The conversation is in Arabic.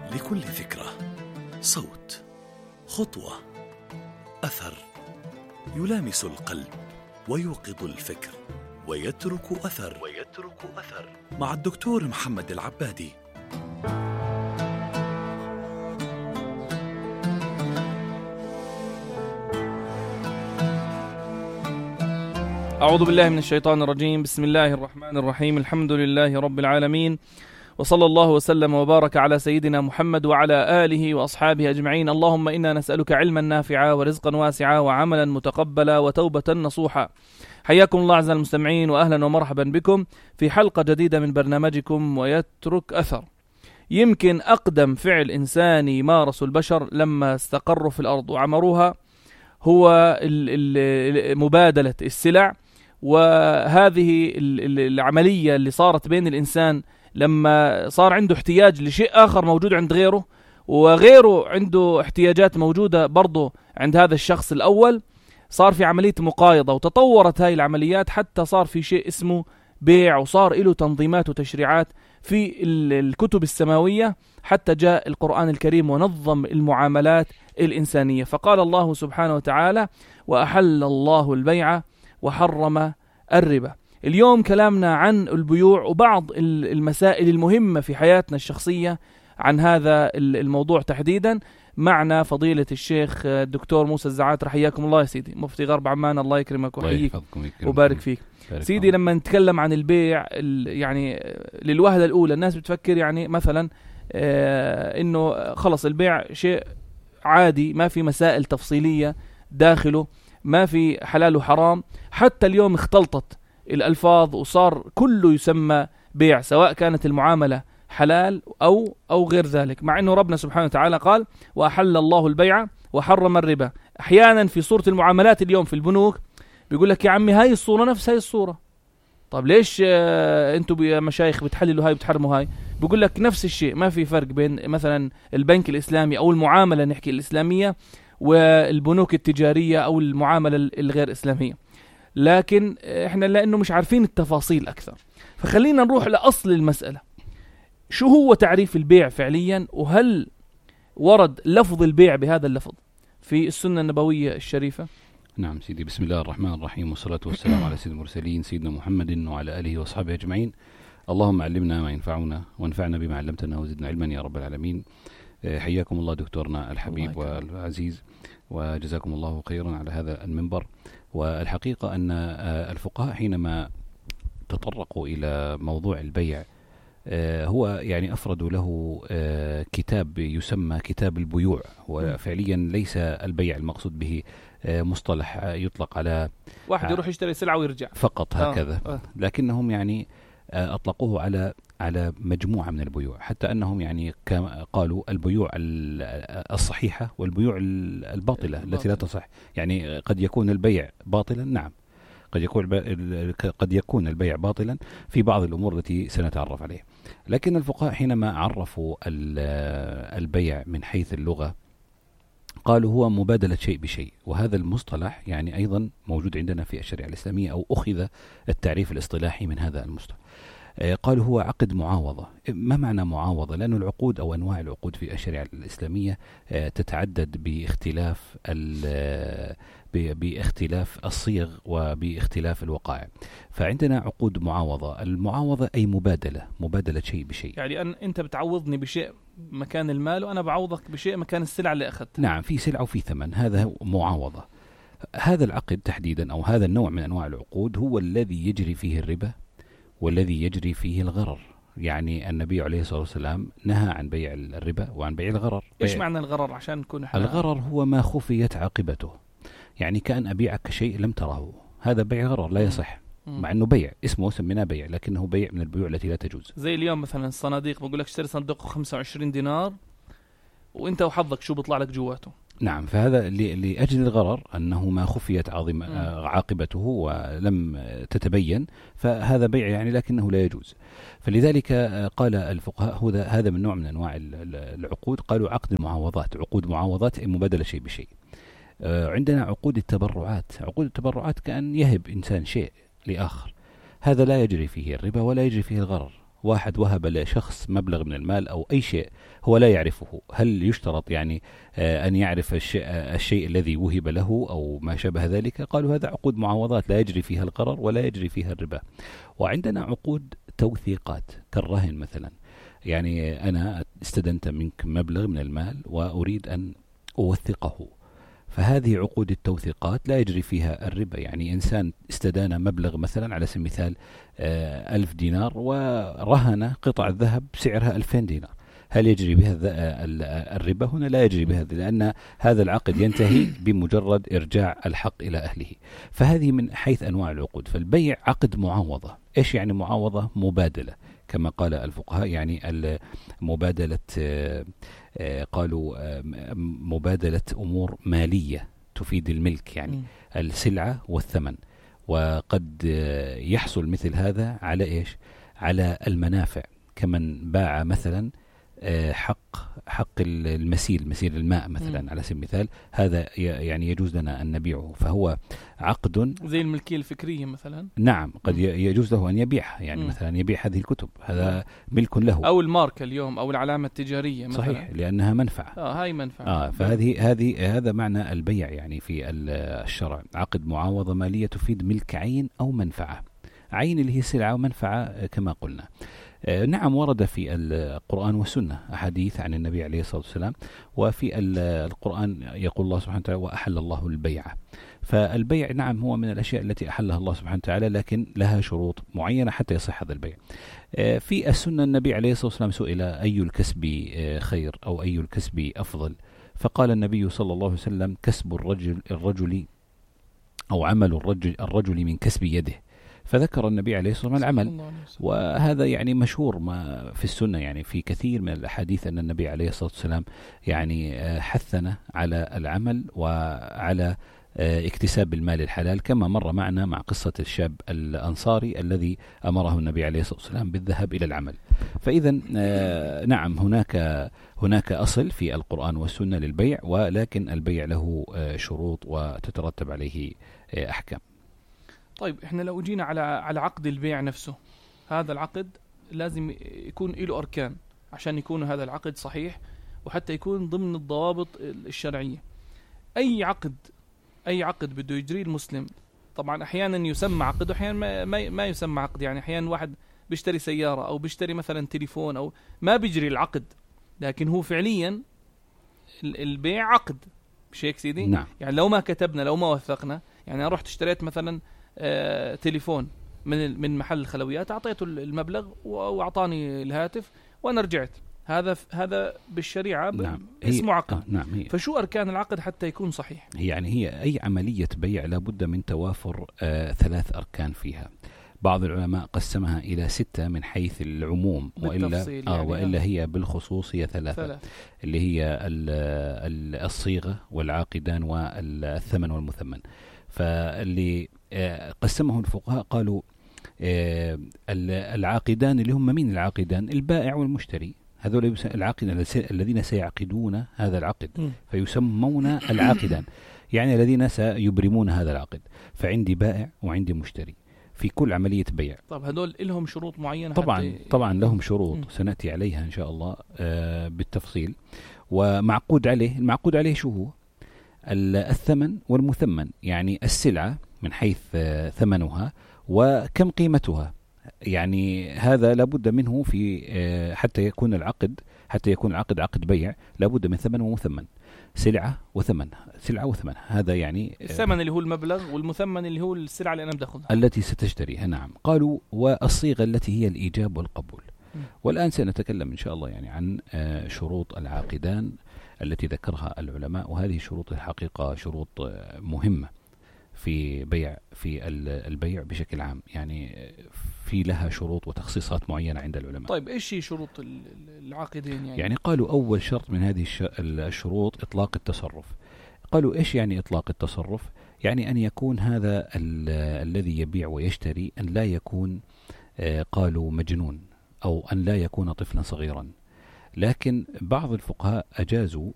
لكل ذكرى صوت، خطوة، أثر يلامس القلب ويوقظ الفكر ويترك أثر مع الدكتور محمد العبادي. أعوذ بالله من الشيطان الرجيم. بسم الله الرحمن الرحيم. الحمد لله رب العالمين، وصلى الله وسلم وبارك على سيدنا محمد وعلى آله وأصحابه أجمعين. اللهم إنا نسألك علما نافعا ورزقا واسعا وعملا متقبلا وتوبة نصوحا. حياكم الله أعزائي المستمعين، وأهلا ومرحبا بكم في حلقة جديدة من برنامجكم ويترك أثر. يمكن أقدم فعل إنساني مارسه البشر لما استقروا في الأرض وعمروها هو مبادلة السلع، وهذه العملية اللي صارت بين الإنسان لما صار عنده احتياج لشيء آخر موجود عند غيره، وغيره عنده احتياجات موجودة برضه عند هذا الشخص الأول. صار في عملية مقايضة، وتطورت هاي العمليات حتى صار في شيء اسمه بيع، وصار له تنظيمات وتشريعات في الكتب السماوية، حتى جاء القرآن الكريم ونظم المعاملات الإنسانية. فقال الله سبحانه وتعالى: وأحل الله البيع وحرم الربا. اليوم كلامنا عن البيوع وبعض المسائل المهمة في حياتنا الشخصية عن هذا الموضوع تحديدا. معنا فضيلة الشيخ الدكتور موسى الزعاترة، حياكم الله يا سيدي، مفتي غرب عمان. الله يكرمك ويحييك وبارك فيك سيدي. لما نتكلم عن البيع يعني للوهلة الأولى الناس بتفكر يعني مثلا إنه خلص البيع شيء عادي، ما في مسائل تفصيلية داخله، ما في حلال وحرام. حتى اليوم اختلطت الألفاظ وصار كله يسمى بيع، سواء كانت المعاملة حلال أو غير ذلك، مع أنه ربنا سبحانه وتعالى قال: وأحل الله البيع وحرم الربا. أحيانا في صورة المعاملات اليوم في البنوك بيقول لك: يا عمي هاي الصورة نفس هاي الصورة. طب ليش أنتوا يا مشايخ بتحللوا هاي وبتحرموا هاي؟ بيقول لك نفس الشيء، ما في فرق بين مثلا البنك الإسلامي أو المعاملة نحكي الإسلامية والبنوك التجارية أو المعاملة الغير إسلامية. لكن إحنا لأنه مش عارفين التفاصيل أكثر، فخلينا نروح لأصل المسألة. شو هو تعريف البيع فعليا؟ وهل ورد لفظ البيع بهذا اللفظ في السنة النبوية الشريفة؟ نعم سيدي، بسم الله الرحمن الرحيم، والصلاة والسلام على سيد المرسلين سيدنا محمد وعلى آله وأصحابه أجمعين. اللهم علمنا ما ينفعنا وانفعنا بما علمتنا وزدنا علما يا رب العالمين. حياكم الله دكتورنا الحبيب والعزيز، وجزاكم الله خيرا على هذا المنبر. والحقيقة أن الفقهاء حينما تطرقوا إلى موضوع البيع هو يعني أفردوا له كتاب يسمى كتاب البيوع، وفعليا ليس البيع المقصود به مصطلح يطلق على واحد يروح يشتري سلعة ويرجع فقط هكذا، لكنهم يعني أطلقوه على مجموعة من البيوع، حتى أنهم يعني قالوا البيوع الصحيحة والبيوع الباطلة التي لا تصح. يعني قد يكون البيع باطلا، نعم، قد يكون البيع باطلا في بعض الأمور التي سنتعرف عليها. لكن الفقهاء حينما عرفوا البيع من حيث اللغة قالوا هو مبادلة شيء بشيء، وهذا المصطلح يعني أيضا موجود عندنا في الشريعة الإسلامية، أو أخذ التعريف الاصطلاحي من هذا المصطلح. قالوا هو عقد معاوضة. ما معنى معاوضة؟ لأن العقود أو أنواع العقود في الشريعة الإسلامية تتعدد باختلاف الصيغ وباختلاف الوقائع. فعندنا عقود معاوضة. المعاوضة أي مبادلة شيء بشيء. يعني أنت بتعوضني بشيء مكان المال، وأنا بعوضك بشيء مكان السلعة اللي أخذتها. نعم، في سلعة وفي ثمن، هذا معاوضة. هذا العقد تحديدا أو هذا النوع من أنواع العقود هو الذي يجري فيه الربا والذي يجري فيه الغرر. يعني النبي عليه الصلاة والسلام نهى عن بيع الربا وعن بيع الغرر. إيش معنى الغرر عشان نكون حنا؟ الغرر هو ما خفيت عاقبته، يعني كأن أبيعك شيء لم تره، هذا بيع غرر لا يصح. مع أنه بيع اسمه سميناه بيع، لكنه بيع من البيوع التي لا تجوز. زي اليوم مثلا الصناديق، بقول لك اشتري صندوق 25 دينار وانت وحظك شو بيطلع لك جواته. نعم، فهذا لأجل الغرر، أنه ما خفيت عاقبته ولم تتبين، فهذا بيع يعني لكنه لا يجوز. فلذلك قال الفقهاء هذا من نوع من أنواع العقود. قالوا عقد المعاوضات، عقود معاوضات مبادلة شيء بشيء. عندنا عقود التبرعات. عقود التبرعات كأن يهب إنسان شيء لآخر، هذا لا يجري فيه الربا ولا يجري فيه الغرر، واحد وهب لشخص مبلغ من المال أو أي شيء هو لا يعرفه، هل يشترط يعني أن يعرف الشيء الذي وهب له أو ما شابه ذلك؟ قالوا هذا عقود معاوضات لا يجري فيها الغرر ولا يجري فيها الربا. وعندنا عقود توثيقات كالرهن مثلا، يعني أنا استدنت منك مبلغ من المال وأريد أن أوثقه، فهذه عقود التوثيقات لا يجري فيها الربا. يعني إنسان استدان مبلغ مثلا على سبيل المثال 1000 دينار ورهن قطع الذهب سعرها 2000 دينار، هل يجري بها الربا؟ هنا لا يجري بها، لأن هذا العقد ينتهي بمجرد إرجاع الحق إلى أهله. فهذه من حيث أنواع العقود. فالبيع عقد معاوضة. إيش يعني معاوضة؟ مبادلة كما قال الفقهاء، يعني مبادلة قالوا مبادلة أمور مالية تفيد الملك، يعني السلعة والثمن. وقد يحصل مثل هذا على إيش؟ على المنافع، كمن باع مثلا حق المسيل الماء مثلا على سبيل المثال، هذا يعني يجوز لنا أن نبيعه، فهو عقد زي الملكية الفكرية مثلا. نعم، قد يجوز له أن يبيعها، يعني مثلا يبيع هذه الكتب، هذا ملك له، أو الماركة اليوم أو العلامة التجارية مثلا. صحيح، لأنها منفعة. هاي منفعة. هذا معنى البيع يعني في الشرع، عقد معاوضة مالية تفيد ملك عين أو منفعة. عين اللي هي سلعة، ومنفعة كما قلنا. نعم، ورد في القرآن والسنة أحاديث عن النبي عليه الصلاة والسلام، وفي القرآن يقول الله سبحانه وتعالى وأحل الله البيع. فالبيع نعم هو من الأشياء التي أحلها الله سبحانه وتعالى، لكن لها شروط معينة حتى يصح هذا البيع. في السنة النبي عليه الصلاة والسلام سئل أي الكسب خير أو أي الكسب أفضل، فقال النبي صلى الله عليه وسلم كسب الرجل أو عمل الرجل من كسب يده، فذكر النبي عليه الصلاة والسلام العمل. وهذا يعني مشهور ما في السنة، يعني في كثير من الأحاديث أن النبي عليه الصلاة والسلام يعني حثنا على العمل وعلى اكتساب المال الحلال، كما مر معنا مع قصة الشاب الأنصاري الذي أمره النبي عليه الصلاة والسلام بالذهاب إلى العمل. فإذا نعم هناك أصل في القرآن والسنة للبيع، ولكن البيع له شروط وتترتب عليه أحكام. طيب احنا لو جينا على عقد البيع نفسه، هذا العقد لازم يكون له أركان عشان يكون هذا العقد صحيح، وحتى يكون ضمن الضوابط الشرعية. أي عقد بده يجري المسلم، طبعا أحيانا يسمى عقد وأحيانا ما يسمى عقد. يعني أحيانا واحد بيشتري سيارة أو بيشتري مثلا تليفون أو ما بيجري العقد، لكن هو فعليا البيع عقد، مش هيك سيدي؟ نعم. يعني لو ما كتبنا، لو ما وثقنا، يعني أنا رحت اشتريت مثلا تليفون من محل الخلويات، أعطيته المبلغ وأعطاني الهاتف وأنا رجعت، هذا بالشريعة نعم. اسمه عقد. نعم. فشو أركان العقد حتى يكون صحيح؟ يعني هي أي عملية بيع لابد من توافر 3 أركان فيها. بعض العلماء قسمها إلى 6 من حيث العموم، وإلا هي بالخصوص هي 3 اللي هي الصيغة والعاقدان والثمن والمثمن. فاللي قسمه الفقهاء قالوا العاقدان اللي هم مين العاقدان؟ البائع والمشتري، هذول العاقدان الذين سيعقدون هذا العقد، فيسمون العاقدان، يعني الذين سيبرمون هذا العقد. فعندي بائع وعندي مشتري في كل عملية بيع. طب هذول لهم شروط معينة؟ طبعا لهم شروط سنأتي عليها إن شاء الله بالتفصيل. ومعقود عليه شو هو؟ الثمن والمثمن، يعني السلعة من حيث ثمنها وكم قيمتها، يعني هذا لابد منه في حتى يكون العقد عقد بيع، لابد من ثمن ومثمن، سلعة وثمن. هذا يعني الثمن اللي هو المبلغ، والمثمن اللي هو السلعة اللي أنا بدي أخذها التي ستشتريها. نعم. قالوا والصيغة التي هي الإيجاب والقبول. والآن سنتكلم إن شاء الله يعني عن شروط العاقدان التي ذكرها العلماء، وهذه شروط الحقيقة شروط مهمة في البيع بشكل عام، يعني في لها شروط وتخصيصات معينة عند العلماء. طيب إيش هي شروط العاقدين؟ يعني قالوا أول شرط من هذه الشروط إطلاق التصرف. قالوا إيش يعني إطلاق التصرف؟ يعني أن يكون هذا الذي يبيع ويشتري أن لا يكون قالوا مجنون، أو أن لا يكون طفلا صغيرا. لكن بعض الفقهاء أجازوا